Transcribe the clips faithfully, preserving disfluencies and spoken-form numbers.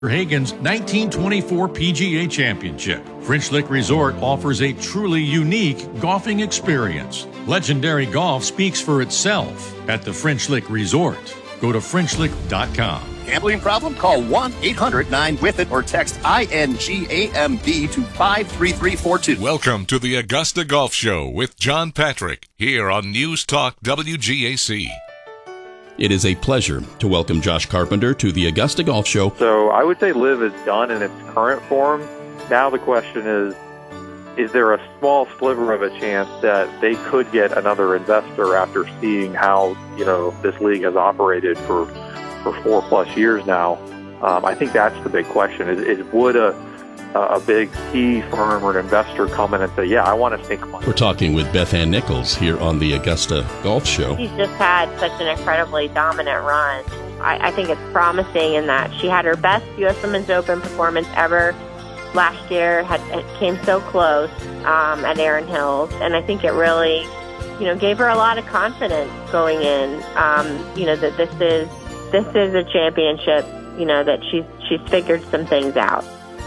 Hagen's nineteen twenty-four P G A Championship. French Lick Resort offers a truly unique golfing experience. Legendary golf speaks for itself at the French Lick Resort. Go to French Lick dot com. Gambling problem? Call one eight hundred nine with it or text I N G A M B to five three three four two. Welcome to the Augusta Golf Show with John Patrick here on News Talk W G A C. It is a pleasure to welcome Josh Carpenter to the Augusta Golf Show. So I would say Live is done in its current form. Now the question is, is there a small sliver of a chance that they could get another investor after seeing how, you know, this league has operated for, for four plus years now? Um, I think that's the big question is, is would a, a big P firm or an investor come in and say, yeah, I want to sink money? We're talking with Beth Ann Nichols here on the Augusta Golf Show. She's just had such an incredibly dominant run. I, I think it's promising in that she had her best U S Women's Open performance ever last year, had it came so close um, at Erin Hills, and I think it really, you know, gave her a lot of confidence going in. Um, you know that this is this is a championship. You know that she's she's figured some things out.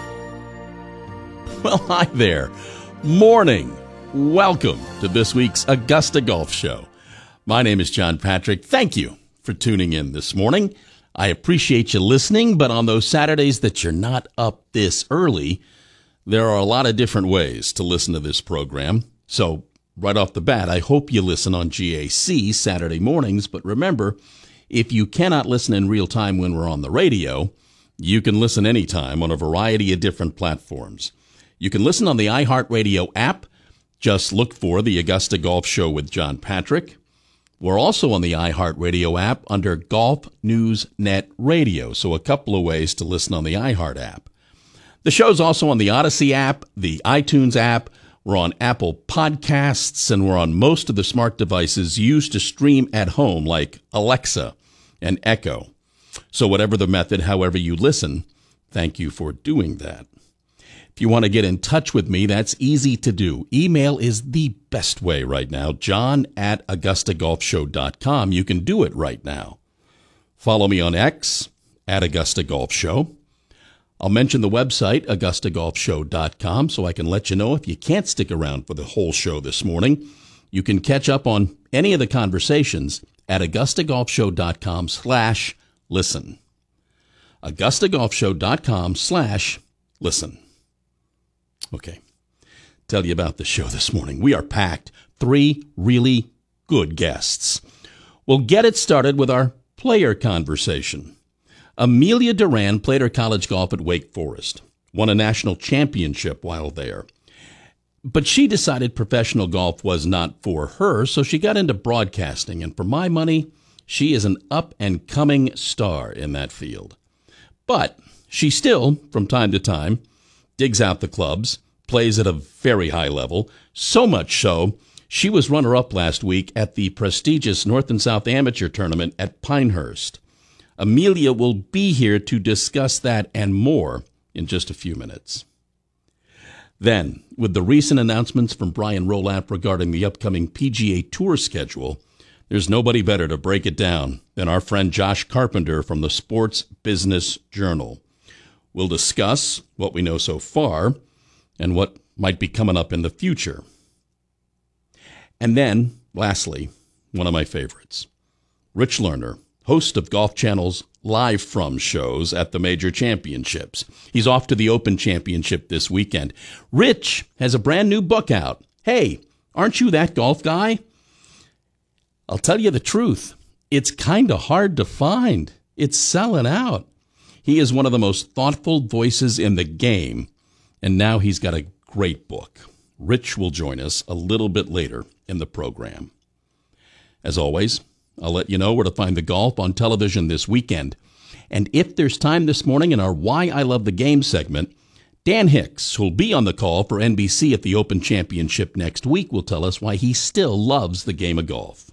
Well, hi there. Morning. Welcome to this week's Augusta Golf Show. My name is John Patrick. Thank you for tuning in this morning. I appreciate you listening, but on those Saturdays that you're not up this early, there are a lot of different ways to listen to this program. So right off the bat, I hope you listen on G A C Saturday mornings. But remember, if you cannot listen in real time when we're on the radio, you can listen anytime on a variety of different platforms. You can listen on the iHeartRadio app. Just look for the Augusta Golf Show with John Patrick. We're also on the iHeartRadio app under Golf News Net Radio, so a couple of ways to listen on the iHeart app. The show's also on the Odyssey app, the iTunes app. We're on Apple Podcasts, and we're on most of the smart devices used to stream at home, like Alexa and Echo. So whatever the method, however you listen, thank you for doing that. If you want to get in touch with me, that's easy to do. Email is the best way right now, john at augusta golf show dot com. You can do it right now. Follow me on X, at Augusta Golf Show. I'll mention the website, augusta golf show dot com, so I can let you know if you can't stick around for the whole show this morning. You can catch up on any of the conversations at augusta golf show dot com slash listen. augusta golf show dot com slash listen. Okay, tell you about the show this morning. We are packed. Three really good guests. We'll get it started with our player conversation. Amelia Duran played her college golf at Wake Forest, won a national championship while there. But she decided professional golf was not for her, so she got into broadcasting. And for my money, she is an up-and-coming star in that field. But she still, from time to time, digs out the clubs, plays at a very high level, so much so, she was runner-up last week at the prestigious North and South Amateur Tournament at Pinehurst. Amelia will be here to discuss that and more in just a few minutes. Then, with the recent announcements from Brian Rolapp regarding the upcoming P G A Tour schedule, there's nobody better to break it down than our friend Josh Carpenter from the Sports Business Journal. We'll discuss what we know so far and what might be coming up in the future. And then, lastly, one of my favorites, Rich Lerner, host of Golf Channel's Live From shows at the major championships. He's off to the Open Championship this weekend. Rich has a brand new book out. Hey, aren't you that golf guy? I'll tell you the truth. It's kind of hard to find. It's selling out. He is one of the most thoughtful voices in the game, and now he's got a great book. Rich will join us a little bit later in the program. As always, I'll let you know where to find the golf on television this weekend. And if there's time this morning in our Why I Love the Game segment, Dan Hicks, who'll be on the call for N B C at the Open Championship next week, will tell us why he still loves the game of golf.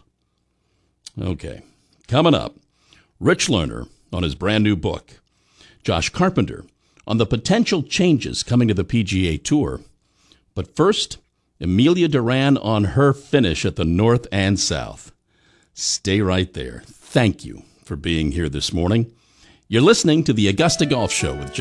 Okay, coming up, Rich Lerner on his brand new book. Josh Carpenter on the potential changes coming to the P G A Tour. But first, Amelia Duran on her finish at the North and South. Stay right there. Thank you for being here this morning. You're listening to the Augusta Golf Show with